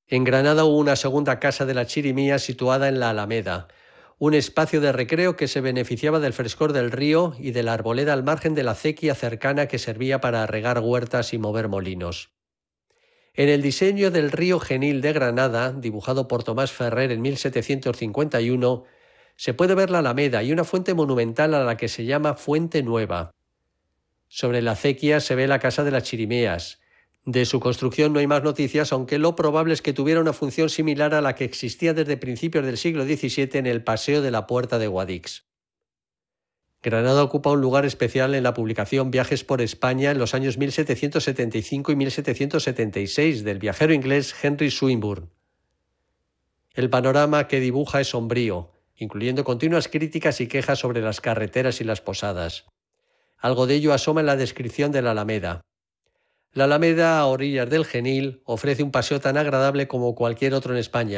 En Granada hubo una segunda casa de la Chirimía situada en la Alameda, un espacio de recreo que se beneficiaba del frescor del río y de la arboleda al margen de la acequia cercana que servía para regar huertas y mover molinos. En el diseño del río Genil de Granada, dibujado por Tomás Ferrer en 1751, se puede ver la Alameda y una fuente monumental a la que se llama Fuente Nueva. Sobre la acequia se ve la casa de las Chirimeas. De su construcción no hay más noticias, aunque lo probable es que tuviera una función similar a la que existía desde principios del siglo XVII en el Paseo de la Puerta de Guadix. Granada ocupa un lugar especial en la publicación Viajes por España en los años 1775 y 1776 del viajero inglés Henry Swinburne. El panorama que dibuja es sombrío, incluyendo continuas críticas y quejas sobre las carreteras y las posadas. Algo de ello asoma en la descripción de la Alameda. La Alameda, a orillas del Genil, ofrece un paseo tan agradable como cualquier otro en España.